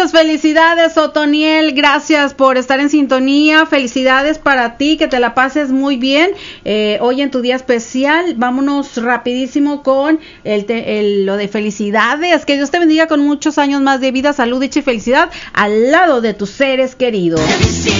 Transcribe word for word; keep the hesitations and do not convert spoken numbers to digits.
Muchas felicidades, Otoniel, gracias por estar en sintonía, felicidades para ti, que te la pases muy bien eh, hoy en tu día especial. Vámonos rapidísimo con el, te, el lo de felicidades, que Dios te bendiga con muchos años más de vida, salud, dicha y felicidad al lado de tus seres queridos.